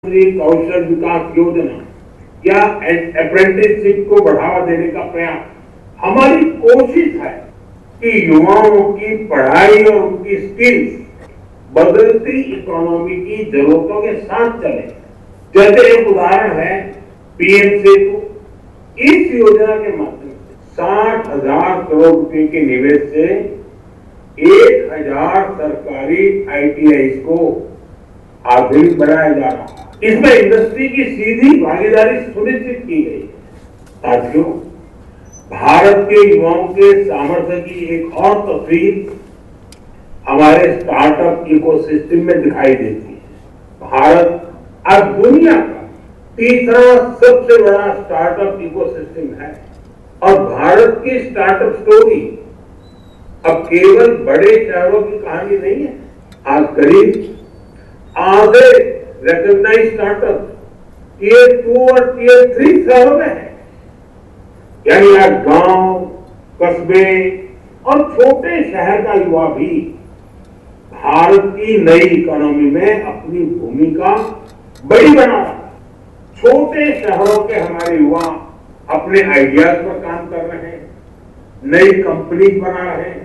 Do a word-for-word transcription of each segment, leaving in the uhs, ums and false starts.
कौशल विकास योजना या अप्रेंटिसशिप को बढ़ावा देने का प्रयास, हमारी कोशिश है कि युवाओं की पढ़ाई और उनकी स्किल्स बदलती इकोनॉमी की जरूरतों के साथ चले। जैसे एक उदाहरण है पीएम सेतु। इस योजना के माध्यम से साठ हजार करोड़ रुपए के निवेश से एक हजार सरकारी आईटीआई को आधुनिक बनाया जा रहा है। इसमें इंडस्ट्री की सीधी भागीदारी सुनिश्चित की गई है। साथियों, भारत के युवाओं के सामर्थ्य की एक और तस्वीर हमारे स्टार्टअप इकोसिस्टम में दिखाई देती है। भारत अब दुनिया का तीसरा सबसे बड़ा स्टार्टअप इकोसिस्टम है और भारत की स्टार्टअप स्टोरी अब केवल बड़े शहरों की कहानी नहीं है। आज करीब आधे रिकॉग्नाइज्ड स्टार्टअप टीयर टू और टीयर थ्री शहरों में है। यानी आज गांव, कस्बे और छोटे शहर का युवा भी भारत की नई इकोनॉमी में अपनी भूमिका बड़ी बना रहा है। छोटे शहरों के हमारे युवा अपने आइडियाज पर काम कर रहे हैं, नई कंपनी बना रहे हैं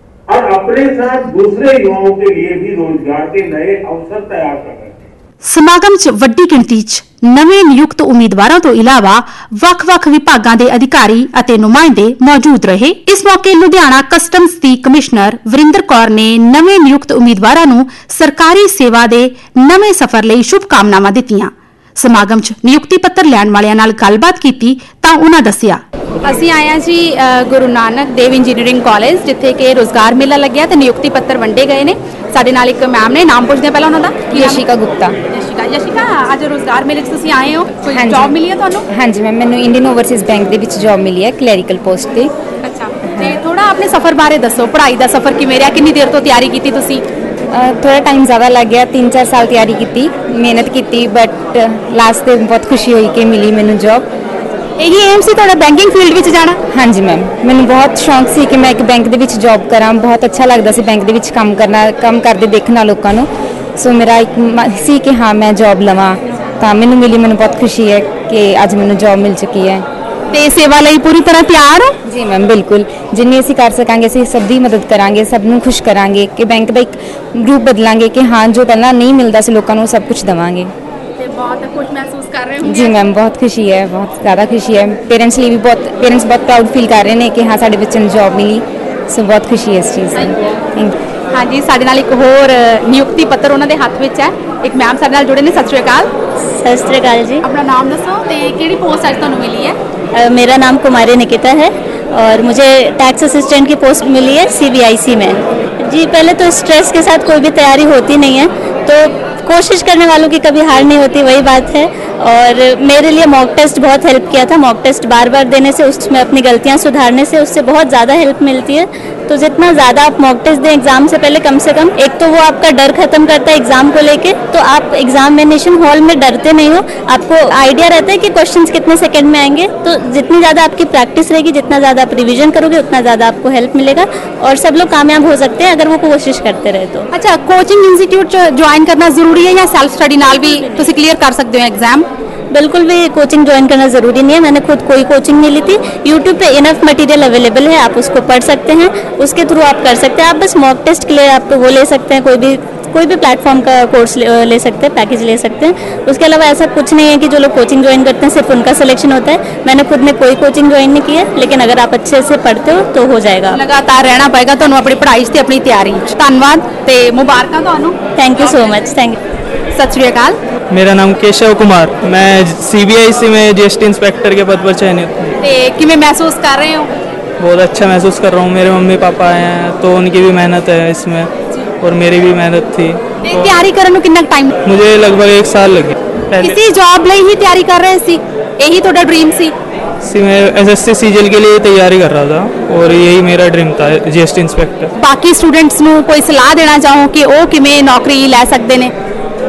और अपने साथ दूसरे युवाओं के लिए भी रोजगार के नए अवसर तैयार कर रहे हैं। ਸਮਾਗਮ 'ਚ ਵੱਡੀ ਗਿਣਤੀ 'ਚ ਨਵੇਂ ਨਿਯੁਕਤ ਉਮੀਦਵਾਰਾਂ ਤੋਂ ਇਲਾਵਾ ਵੱਖ-ਵੱਖ ਵਿਭਾਗਾਂ ਦੇ ਅਧਿਕਾਰੀ ਅਤੇ ਨੁਮਾਇੰਦੇ ਮੌਜੂਦ ਰਹੇ। ਇਸ ਮੌਕੇ ਲੁਧਿਆਣਾ ਕਸਟਮਸ ਦੀ ਕਮਿਸ਼ਨਰ ਵਰਿੰਦਰ ਕੌਰ ਨੇ ਨਵੇਂ ਨਿਯੁਕਤ ਉਮੀਦਵਾਰਾਂ ਨੂੰ ਸਰਕਾਰੀ ਸੇਵਾ ਦੇ ਨਵੇਂ ਸਫ਼ਰ ਲਈ ਸ਼ੁਭਕਾਮਨਾਵਾਂ ਦਿੱਤੀਆਂ। ਸਮਾਗਮ 'ਚ ਨਿਯੁਕਤੀ ਪੱਤਰ ਲੈਣ ਵਾਲਿਆਂ ਨਾਲ ਗੱਲਬਾਤ ਕੀਤੀ ਤਾਂ ਉਹਨਾਂ ਦੱਸਿਆ, ਅਸੀਂ ਆਏ ਹਾਂ ਜੀ ਗੁਰੂ ਨਾਨਕ ਦੇਵ ਇੰਜੀਨੀਅਰਿੰਗ ਕਾਲਜ, ਜਿੱਥੇ ਕਿ ਰੋਜ਼ਗਾਰ ਮੇਲਾ ਲੱਗਿਆ ਤੇ ਨਿਯੁਕਤੀ ਪੱਤਰ ਵੰਡੇ ਗਏ ਨੇ। ਸਾਡੇ ਨਾਲ ਇੱਕ ਮੈਮ ਨੇ, ਨਾਮ ਪੁੱਛਦੇ ਪਹਿਲਾਂ ਉਹਨਾਂ ਦਾ। ਯਸ਼ਿਕਾ ਗੁਪਤਾ। ਯਸ਼ਿਕਾ ਯਸ਼ਿਕਾ ਅੱਜ ਰੋਜ਼ਗਾਰ ਮੇਲੇ 'ਚ ਤੁਸੀਂ ਆਏ ਹੋ, ਕੋਈ ਜੌਬ ਮਿਲੀ ਹੈ ਤੁਹਾਨੂੰ? ਹਾਂਜੀ ਮੈਮ, ਮੈਨੂੰ ਇੰਡੀਅਨ ਓਵਰਸੀਜ਼ ਬੈਂਕ ਦੇ ਵਿੱਚ ਜੌਬ ਮਿਲੀ ਹੈ ਕਲੈਰੀਕਲ ਪੋਸਟ ਤੇ। ਅੱਛਾ, ਤੇ ਥੋੜਾ ਆਪਣੇ ਸਫ਼ਰ ਬਾਰੇ ਦੱਸੋ। ਪੜ੍ਹਾਈ ਦਾ ਸਫ਼ਰ ਕਿਵੇਂ ਰਿਹਾ? ਕਿੰਨੀ ਦੇਰ ਤੋਂ ਤਿਆਰੀ ਕੀਤੀ ਤੁਸੀਂ? थोड़ा टाइम ज़्यादा लग गया, तीन चार साल तैयारी की, मेहनत की, बट लास्ट से बहुत खुशी हुई कि मिली मैंने जॉब। यही एम सी थोड़ा बैंकिंग फील्ड में जाना? हाँ जी मैम, मैंने बहुत शौक सी कि मैं एक बैंक के विच जॉब करा। बहुत अच्छा लगता सी बैंक के विच काम करना, काम करते देखना लोगों को। सो मेरा एक सी कि हाँ मैं जॉब लवां, तो मैंने मिली। मैंने बहुत खुशी है कि अज मैंने जॉब मिल चुकी है। ਤੇ ਸੇਵਾ ਲਈ ਪੂਰੀ ਤਰ੍ਹਾਂ ਤਿਆਰ ਹੋ? ਜੀ ਮੈਮ ਬਿਲਕੁਲ, ਜਿੰਨੀ ਅਸੀਂ ਕਰ ਸਕਾਂਗੇ ਅਸੀਂ ਸਭ ਦੀ ਮਦਦ ਕਰਾਂਗੇ, ਸਭ ਨੂੰ ਖੁਸ਼ ਕਰਾਂਗੇ ਕਿ ਬੈਂਕ ਦਾ ਇੱਕ ਗਰੁੱਪ ਬਦਲਾਂਗੇ ਕਿ ਹਾਂ ਜੋ ਪਹਿਲਾਂ ਨਹੀਂ ਮਿਲਦਾ ਸੀ ਲੋਕਾਂ ਨੂੰ ਸਭ ਕੁਝ ਦੇਵਾਂਗੇ। ਤੇ ਬਹੁਤ ਖੁਸ਼ ਮਹਿਸੂਸ ਕਰ ਰਹੇ ਹੋ? ਜੀ ਮੈਮ ਬਹੁਤ ਖੁਸ਼ੀ ਹੈ, ਬਹੁਤ ਜ਼ਿਆਦਾ ਖੁਸ਼ੀ ਹੈ। ਪੇਰੈਂਟਸ ਲਈ ਵੀ ਬਹੁਤ, ਪੇਰੈਂਟਸ ਬਹੁਤ ਪ੍ਰਾਊਡ ਫੀਲ ਕਰ ਰਹੇ ਨੇ ਕਿ ਹਾਂ ਸਾਡੇ ਬੱਚੇ ਨੂੰ ਜੌਬ ਮਿਲੀ। ਸੋ ਬਹੁਤ ਖੁਸ਼ੀ ਹੈ ਇਸ ਚੀਜ਼ ਦੀ। Thank you. ਹਾਂਜੀ, ਸਾਡੇ ਨਾਲ ਇੱਕ ਹੋਰ ਨਿਯੁਕਤੀ ਪੱਤਰ ਉਹਨਾਂ ਦੇ ਹੱਥ ਵਿੱਚ ਹੈ। ਇੱਕ ਮੈਮ ਸਾਡੇ ਨਾਲ ਜੁੜੇ ਨੇ। ਸਤਿ ਸ਼੍ਰੀ ਅਕਾਲ। सत श्री अकाल जी। अपना नाम दसो ते केड़ी पोस्ट आज तुहानू मिली है? uh, मेरा नाम कुमारी निकिता है और मुझे टैक्स असिस्टेंट की पोस्ट मिली है सीबीआईसी में। जी पहले तो स्ट्रेस के साथ कोई भी तैयारी होती नहीं है, तो कोशिश करने वालों की कभी हार नहीं होती, वही बात है। और मेरे लिए मॉक टेस्ट बहुत हेल्प किया था। मॉक टेस्ट बार बार देने से, उसमें अपनी गलतियाँ सुधारने से उससे बहुत ज़्यादा हेल्प मिलती है। तो जितना ज़्यादा आप मॉक टेस्ट दें एग्ज़ाम से पहले, कम से कम एक तो वो आपका डर खत्म करता है एग्ज़ाम को लेके, तो आप एग्जामिनेशन हॉल में डरते नहीं हो। आपको आइडिया रहता है कि क्वेश्चंस कितने सेकंड में आएंगे। तो जितनी ज़्यादा आपकी प्रैक्टिस रहेगी, जितना ज़्यादा आप रिविजन करोगे, उतना ज़्यादा आपको हेल्प मिलेगा और सब लोग कामयाब हो सकते हैं अगर वो कोशिश करते रहे तो। अच्छा, कोचिंग इंस्टीट्यूट ज्वाइन करना जरूरी है या सेल्फ स्टडी नाल भी तुसी क्लीयर कर सकते हो एग्जाम? बिल्कुल भी कोचिंग ज्वाइन करना ज़रूरी नहीं है। मैंने खुद कोई कोचिंग नहीं ली थी। यूट्यूब पे इनफ मटेरियल अवेलेबल है, आप उसको पढ़ सकते हैं, उसके थ्रू आप कर सकते हैं। आप बस मॉक टेस्ट के लिए आप वो ले सकते हैं, कोई भी कोई भी प्लेटफॉर्म का कोर्स ले, ले सकते हैं, पैकेज ले सकते हैं। उसके अलावा ऐसा कुछ नहीं है कि जो लोग कोचिंग ज्वाइन करते हैं सिर्फ उनका सिलेक्शन होता है। मैंने खुद ने कोई कोचिंग ज्वाइन नहीं की है, लेकिन अगर आप अच्छे से पढ़ते हो तो हो जाएगा। लगातार रहना पड़ेगा तो अपनी पढ़ाई से अपनी तैयारी। धन्यवाद ते मुबारक तुहानू। Thank you so much. Thank you. सत श्री अकाल। मेरा नाम केशव कुमार, मैं सीबीआईसी में जीएसटी इंस्पेक्टर के पद पर चयनित हूँ। ते किवें महसूस कर रहे हो? बहुत अच्छा महसूस कर रहा हूँ। मेरे मम्मी पापा आए हैं तो उनकी भी मेहनत है इसमें और मेरी भी मेहनत थी। तो तैयारी करने में कितना टाइम? मुझे लगभग एक साल लगे। इसी जॉब ਲਈ ही तैयारी कर रहे सी? यही ਤੁਹਾਡਾ ड्रीम सी? सी मैं एसएससी सीजीएल के लिए तैयारी कर रहा था और यही मेरा ड्रीम था, जीएसटी इंस्पेक्टर। बाकी स्टूडेंट्स ਨੂੰ कोई सलाह देना चाहो कि ਉਹ ਕਿਵੇਂ नौकरी ਲੈ ਸਕਦੇ ਨੇ?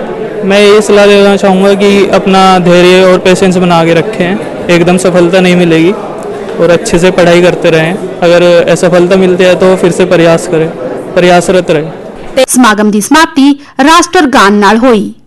मैं यही सलाह देना चाहूँगा कि अपना धैर्य और पेशेंस बना के रखें। एकदम सफलता नहीं मिलेगी और अच्छे से पढ़ाई करते रहें। अगर असफलता मिलती है तो फिर से प्रयास करें, प्रयासरत रहें। ਸਮਾਗਮ ਦੀ ਸਮਾਪਤੀ ਰਾਸ਼ਟਰ ਗਾਨ ਨਾਲ ਹੋਈ।